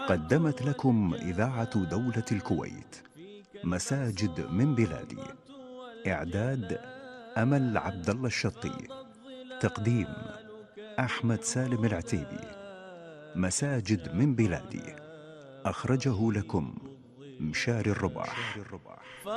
قدمت لكم إذاعة دولة الكويت مساجد من بلادي. إعداد أمل عبد الله الشطي. تقديم أحمد سالم العتيبي. مساجد من بلادي. أخرجه لكم مشاري الرباح.